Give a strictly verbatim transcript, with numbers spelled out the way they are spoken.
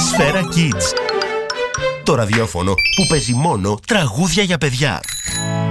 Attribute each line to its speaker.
Speaker 1: Σφαίρα Kids. Το ραδιόφωνο που παίζει μόνο τραγούδια για παιδιά.